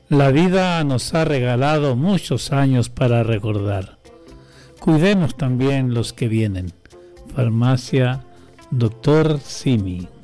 La vida nos ha regalado muchos años para recordar. Cuidemos también los que vienen. Farmacia Dr. Simi.